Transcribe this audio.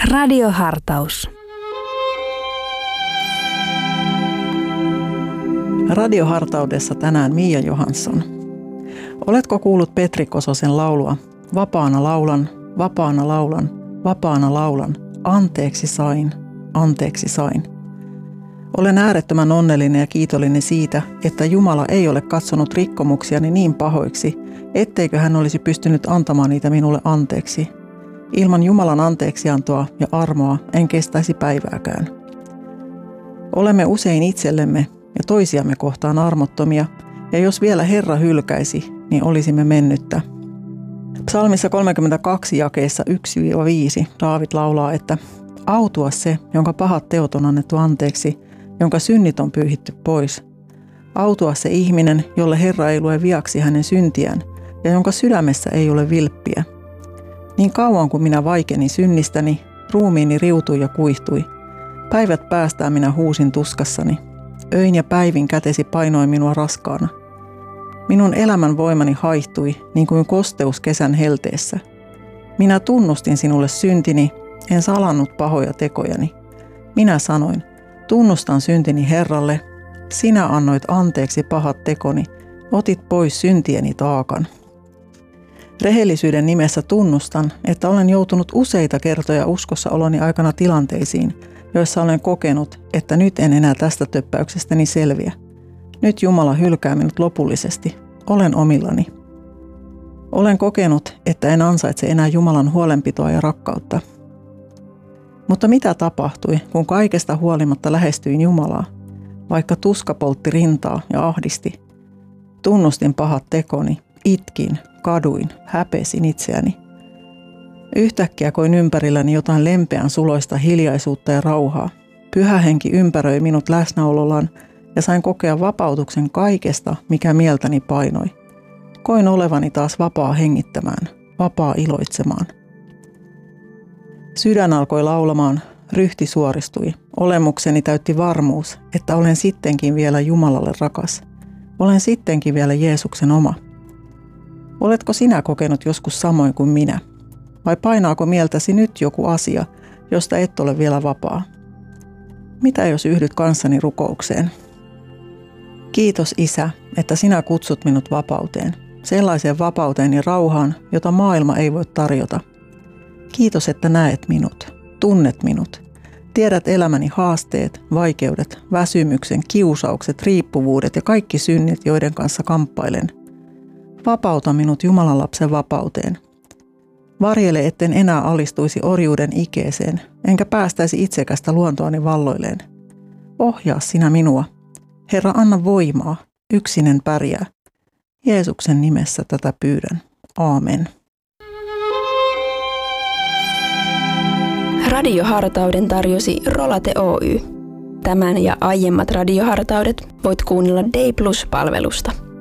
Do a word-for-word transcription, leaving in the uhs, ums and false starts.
Radiohartaus. Radiohartaudessa tänään Mia Johansson. Oletko kuullut Petri Kososen laulua? Vapaana laulan, vapaana laulan, vapaana laulan, anteeksi sain, anteeksi sain. Olen äärettömän onnellinen ja kiitollinen siitä, että Jumala ei ole katsonut rikkomuksiani niin pahoiksi, etteikö hän olisi pystynyt antamaan niitä minulle anteeksi. Ilman Jumalan anteeksiantoa ja armoa en kestäisi päivääkään. Olemme usein itsellemme ja toisiamme kohtaan armottomia, ja jos vielä Herra hylkäisi, niin olisimme mennyttä. Psalmissa kolmekymmentäkaksi jakeessa yksi viisi Daavid laulaa, että autua se, jonka pahat teot on annettu anteeksi, jonka synnit on pyyhitty pois. Autua se ihminen, jolle Herra ei lue viaksi hänen syntiään, ja jonka sydämessä ei ole vilppiä. Niin kauan kuin minä vaikenin synnistäni, ruumiini riutui ja kuihtui. Päivät päästään minä huusin tuskassani. Öin ja päivin kätesi painoi minua raskaana. Minun elämän voimani haihtui, niin kuin kosteus kesän helteessä. Minä tunnustin sinulle syntini, en salannut pahoja tekojani. Minä sanoin, tunnustan syntini Herralle. Sinä annoit anteeksi pahat tekoni, otit pois syntieni taakan. Rehellisyyden nimessä tunnustan, että olen joutunut useita kertoja uskossa oloni aikana tilanteisiin, joissa olen kokenut, että nyt en enää tästä töppäyksestäni selviä. Nyt Jumala hylkää minut lopullisesti. Olen omillani. Olen kokenut, että en ansaitse enää Jumalan huolenpitoa ja rakkautta. Mutta mitä tapahtui, kun kaikesta huolimatta lähestyin Jumalaa, vaikka tuska poltti rintaa ja ahdisti? Tunnustin pahat tekoni, itkin, kaduin, häpesin itseäni. Yhtäkkiä koin ympärilläni jotain lempeän suloista hiljaisuutta ja rauhaa. Pyhä henki ympäröi minut läsnäolollaan ja sain kokea vapautuksen kaikesta, mikä mieltäni painoi. Koin olevani taas vapaa hengittämään, vapaa iloitsemaan. Sydän alkoi laulamaan, ryhti suoristui. Olemukseni täytti varmuus, että olen sittenkin vielä Jumalalle rakas. Olen sittenkin vielä Jeesuksen oma. Oletko sinä kokenut joskus samoin kuin minä? Vai painaako mieltäsi nyt joku asia, josta et ole vielä vapaa? Mitä jos yhdyt kanssani rukoukseen? Kiitos Isä, että sinä kutsut minut vapauteen, sellaiseen vapauteen ja rauhaan, jota maailma ei voi tarjota. Kiitos, että näet minut, tunnet minut, tiedät elämäni haasteet, vaikeudet, väsymyksen, kiusaukset, riippuvuudet ja kaikki synnit, joiden kanssa kamppailen. Vapauta minut Jumalan lapsen vapauteen. Varjele, etten enää alistuisi orjuuden ikeeseen, enkä päästäisi itsekästä luontoani valloilleen. Ohjaa sinä minua. Herra, anna voimaa, yksinen pärjää. Jeesuksen nimessä tätä pyydän. Aamen. Radiohartauden tarjosi Rolate Oy. Tämän ja aiemmat radiohartaudet voit kuunnella Day Plus-palvelusta.